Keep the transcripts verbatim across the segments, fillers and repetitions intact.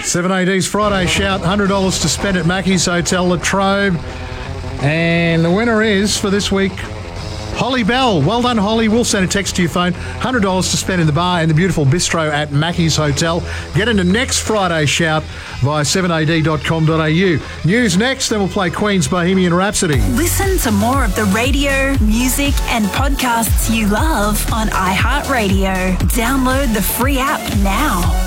seven A D's Friday Shout, one hundred dollars to spend at Mackey's Hotel, Latrobe. And the winner is, for this week, Holly Bell. Well done, Holly. We'll send a text to your phone. one hundred dollars to spend in the bar and the beautiful bistro at Mackey's Hotel. Get into next Friday Shout via seven A D dot com dot A U. News next, then we'll play Queen's Bohemian Rhapsody. Listen to more of the radio, music and podcasts you love on iHeartRadio. Download the free app now.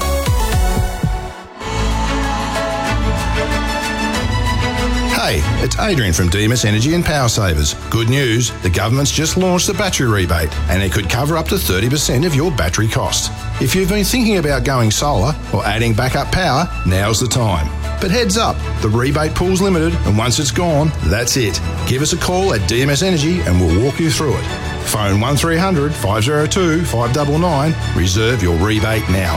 Hey, it's Adrian from D M S Energy and Power Savers. Good news, the government's just launched the battery rebate and it could cover up to thirty percent of your battery cost. If you've been thinking about going solar or adding backup power, now's the time. But heads up, the rebate pool's limited and once it's gone, that's it. Give us a call at D M S Energy and we'll walk you through it. Phone one three hundred, five oh two, five nine nine. Reserve your rebate now.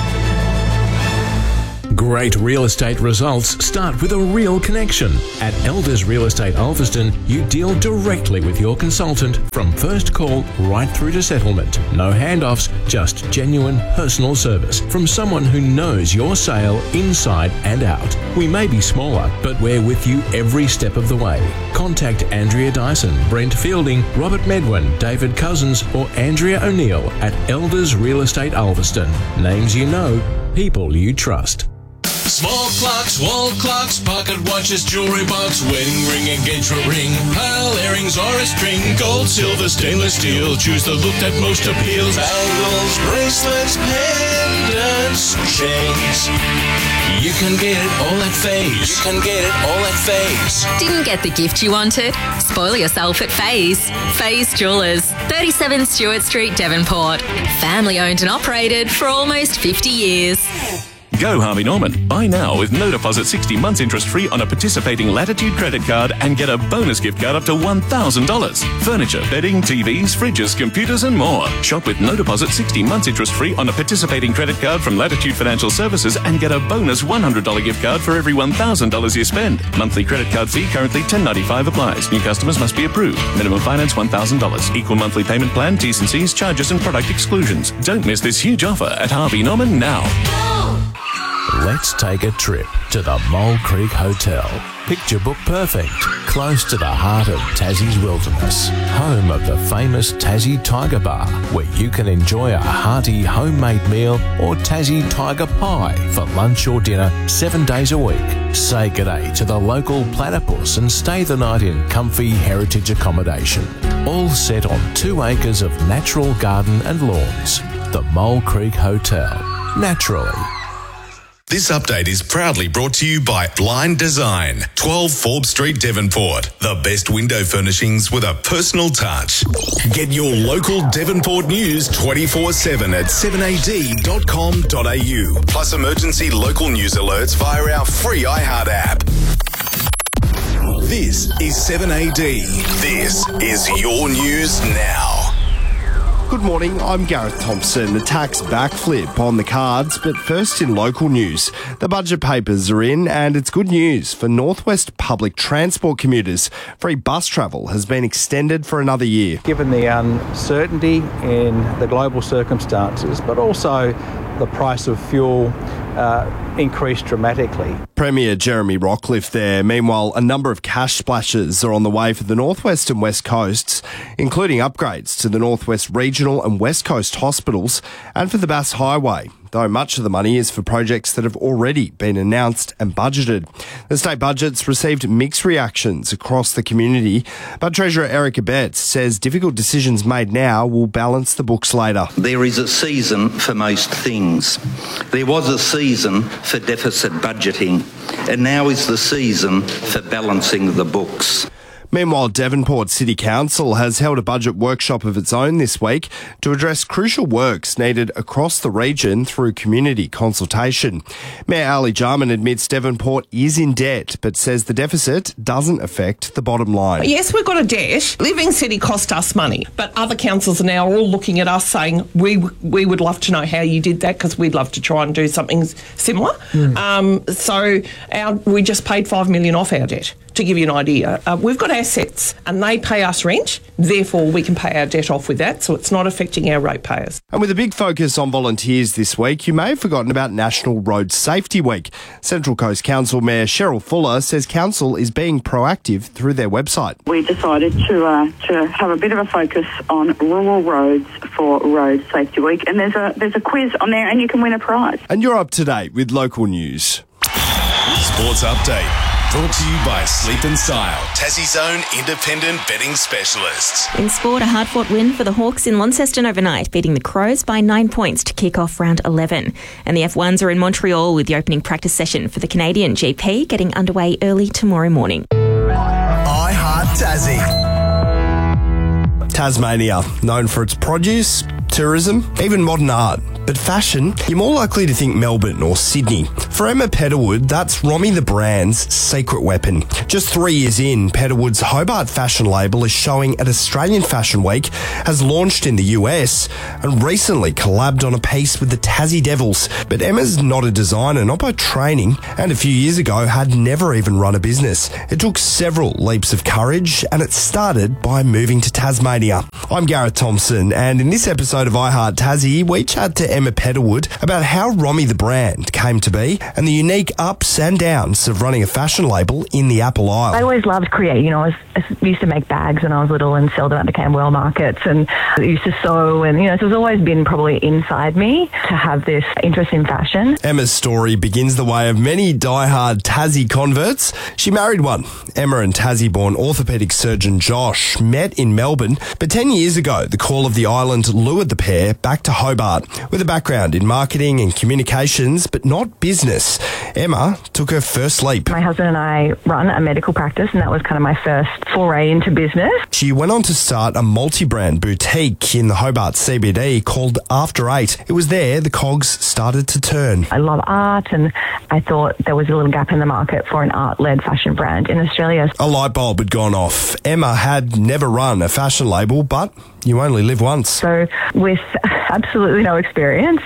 Great real estate results start with a real connection. At Elders Real Estate Ulverston, you deal directly with your consultant from first call right through to settlement. No handoffs, just genuine personal service from someone who knows your sale inside and out. We may be smaller, but we're with you every step of the way. Contact Andrea Dyson, Brent Fielding, Robert Medwin, David Cousins or Andrea O'Neill at Elders Real Estate Ulverston. Names you know, people you trust. Small clocks, wall clocks, pocket watches, jewelry box, wedding ring, engagement ring, pearl earrings or a string, gold, silver, stainless steel. Choose the look that most appeals. Bangles, bracelets, pendants, chains. You can get it all at Faze. You can get it all at Faze. Didn't get the gift you wanted? Spoil yourself at Faze. Faze Jewellers, thirty-seven Stewart Street, Devonport. Family owned and operated for almost fifty years. Go Harvey Norman. Buy now with no deposit, sixty months interest free on a participating Latitude credit card and get a bonus gift card up to one thousand dollars. Furniture, bedding, T Vs, fridges, computers and more. Shop with no deposit, sixty months interest free on a participating credit card from Latitude Financial Services and get a bonus one hundred dollars gift card for every one thousand dollars you spend. Monthly credit card fee currently ten dollars and ninety-five cents applies. New customers must be approved. Minimum finance one thousand dollars. Equal monthly payment plan, T's and C's, charges and product exclusions. Don't miss this huge offer at Harvey Norman now. Let's take a trip to the Mole Creek Hotel. Picture book perfect, close to the heart of Tassie's wilderness, home of the famous Tassie Tiger Bar, where you can enjoy a hearty homemade meal or Tassie Tiger Pie for lunch or dinner seven days a week. Say g'day to the local platypus and stay the night in comfy heritage accommodation, all set on two acres of natural garden and lawns. The Mole Creek Hotel, naturally. This update is proudly brought to you by Blind Design, twelve Forbes Street, Devonport. The best window furnishings with a personal touch. Get your local Devonport news twenty-four seven at seven A D dot com dot A U. Plus emergency local news alerts via our free iHeart app. This is seven A D. This is your news now. Good morning, I'm Gareth Thompson. A tax backflip on the cards, but first in local news. The budget papers are in and it's good news for Northwest public transport commuters. Free bus travel has been extended for another year. Given the uncertainty in the global circumstances, but also the price of fuel uh, increased dramatically. Premier Jeremy Rockliff there. Meanwhile, a number of cash splashes are on the way for the Northwest and West Coasts, including upgrades to the Northwest Regional and West Coast hospitals and for the Bass Highway, though much of the money is for projects that have already been announced and budgeted. The state budget's received mixed reactions across the community, but Treasurer Erica Betts says difficult decisions made now will balance the books later. There is a season for most things. There was a season for deficit budgeting, and now is the season for balancing the books. Meanwhile, Devonport City Council has held a budget workshop of its own this week to address crucial works needed across the region through community consultation. Mayor Ali Jarman admits Devonport is in debt, but says the deficit doesn't affect the bottom line. Yes, we've got a debt. Living City cost us money, but other councils are now all looking at us saying, we we would love to know how you did that because we'd love to try and do something similar. Mm. Um, so our, we just paid five million dollars off our debt to give you an idea, uh, we've got assets and they pay us rent, therefore we can pay our debt off with that, so it's not affecting our ratepayers. And with a big focus on volunteers this week, you may have forgotten about National Road Safety Week. Central Coast Council Mayor Cheryl Fuller says council is being proactive through their website. We decided to uh, to have a bit of a focus on rural roads for Road Safety Week, and there's a there's a quiz on there and you can win a prize. And you're up to date with local news. Sports Update. Brought to you by Sleep and Style, Tassie's own independent betting specialists. In sport, a hard-fought win for the Hawks in Launceston overnight, beating the Crows by nine points to kick off round eleven. And the F ones are in Montreal with the opening practice session for the Canadian G P getting underway early tomorrow morning. I Heart Tassie. Tasmania, known for its produce, tourism, even modern art. But fashion, you're more likely to think Melbourne or Sydney. For Emma Petterwood, that's Romy the brand's secret weapon. Just three years in, Petterwood's Hobart fashion label is showing at Australian Fashion Week, has launched in the U S, and recently collabed on a piece with the Tassie Devils. But Emma's not a designer, not by training, and a few years ago had never even run a business. It took several leaps of courage, and it started by moving to Tasmania. I'm Gareth Thompson, and in this episode of I Heart Tassie, we chat to Emma Petterwood about how Romy the brand came to be and the unique ups and downs of running a fashion label in the Apple Isle. I always loved creating. You know, I, was, I used to make bags when I was little and sell them at the Camberwell markets, and I used to sew, and you know, so it's always been probably inside me to have this interest in fashion. Emma's story begins the way of many die-hard Tassie converts. She married one. Emma and Tassie-born orthopaedic surgeon Josh met in Melbourne, but ten years ago, the call of the island lured the pair back to Hobart with a background in marketing and communications, but not business. Emma took her first leap. My husband and I run a medical practice, and that was kind of my first foray into business. She went on to start a multi-brand boutique in the Hobart C B D called After Eight. It was there the cogs started to turn. I love art, and I thought there was a little gap in the market for an art-led fashion brand in Australia. A light bulb had gone off. Emma had never run a fashion label, but you only live once. So with absolutely no experience,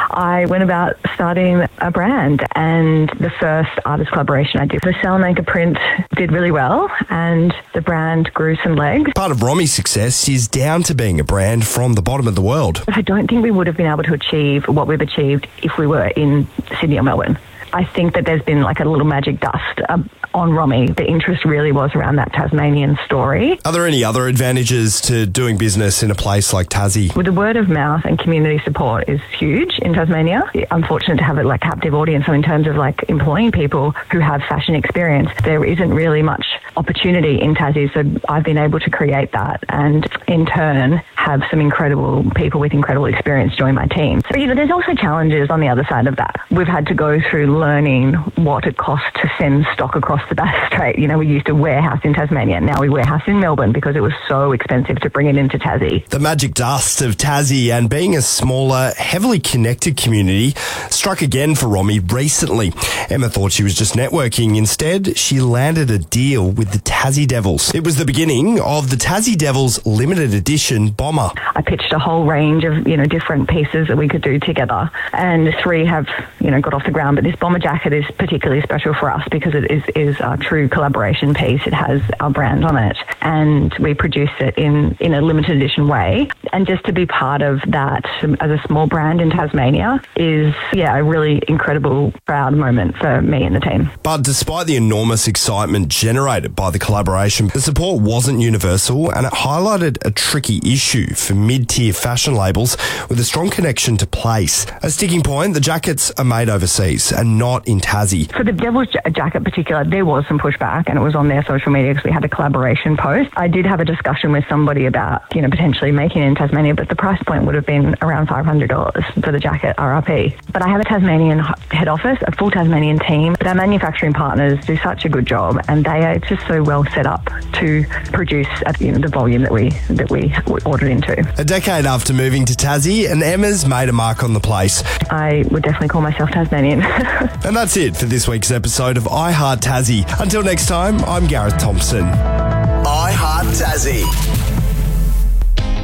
I went about starting a brand, and the first artist collaboration I did, the Salamanca print, did really well, and the brand grew some legs. Part of Romy's success is down to being a brand from the bottom of the world. I don't think we would have been able to achieve what we've achieved if we were in Sydney or Melbourne. I think that there's been like a little magic dust um, on Romy. The interest really was around that Tasmanian story. Are there any other advantages to doing business in a place like Tassie? With the word of mouth and community support is huge in Tasmania. I'm fortunate to have a like captive audience. So in terms of like employing people who have fashion experience, there isn't really much opportunity in Tassie. So I've been able to create that, and in turn have some incredible people with incredible experience join my team. But you know, there's also challenges on the other side of that. We've had to go through learning what it costs to send stock across the Bass Strait. You know, we used to warehouse in Tasmania. Now we warehouse in Melbourne because it was so expensive to bring it into Tassie. The magic dust of Tassie and being a smaller, heavily connected community struck again for Romy recently. Emma thought she was just networking. Instead, she landed a deal with the Tassie Devils. It was the beginning of the Tassie Devils limited edition bomber. I pitched a whole range of, you know, different pieces that we could do together, and three have, you know, got off the ground. But this bomber jacket is particularly special for us because it is, is a true collaboration piece. It has our brand on it, and we produced it in, in a limited edition way. And just to be part of that as a small brand in Tasmania is, yeah, a really incredible, proud moment for me and the team. But despite the enormous excitement generated by the collaboration, the support wasn't universal, and it highlighted a tricky issue for mid-tier fashion labels with a strong connection to place. A sticking point, the jackets are made overseas and not in Tassie. For the Devil's ja- jacket in particular, there was some pushback, and it was on their social media because we had a collaboration post. I did have a discussion with somebody about, you know, potentially making it in Tasmania, but the price point would have been around five hundred dollars for the jacket R R P. But I have a Tasmanian head office, a full Tasmanian team, but our manufacturing partners do such a good job, and they are just so well set up to produce at, you know, the volume that we that we ordered into. A decade after moving to Tassie, and Emma's made a mark on the place. I would definitely call myself Tasmanian. And that's it for this week's episode of I Heart Tassie. Until next time, I'm Gareth Thompson. I Heart Tassie.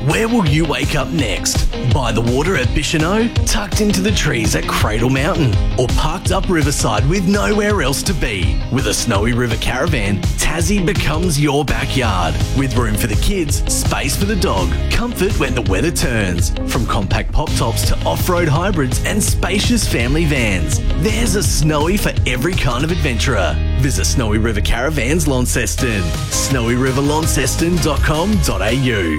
Where will you wake up next? By the water at Bicheno, tucked into the trees at Cradle Mountain, or parked up riverside with nowhere else to be? With a Snowy River Caravan, Tassie becomes your backyard. With room for the kids, space for the dog, comfort when the weather turns. From compact pop tops to off-road hybrids and spacious family vans, there's a Snowy for every kind of adventurer. Visit Snowy River Caravans Launceston. snowy river launceston dot com dot a u.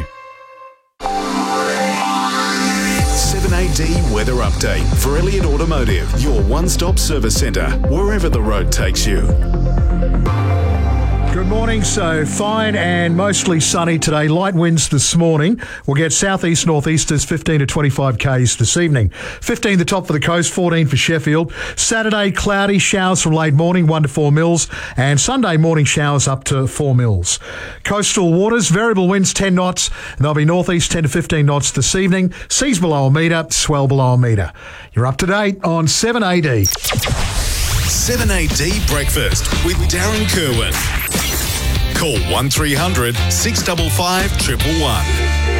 seven A D Weather Update for Elliott Automotive, your one-stop service centre, wherever the road takes you. Good morning. So fine and mostly sunny today. Light winds this morning. We'll get southeast northeasters fifteen to twenty-five k's this evening. fifteen the top for the coast, fourteen for Sheffield. Saturday cloudy, showers from late morning, one to four mils, and Sunday morning showers up to four mils. Coastal waters, variable winds ten knots, and they'll be northeast ten to fifteen knots this evening. Seas below a metre, swell below a metre. You're up to date on seven A D. seven A D Breakfast with Darren Kerwin. Call one three hundred six five five one one one.